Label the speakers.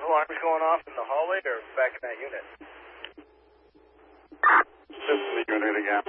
Speaker 1: alarms going off in the hallway or back in that unit?
Speaker 2: This is the unit again.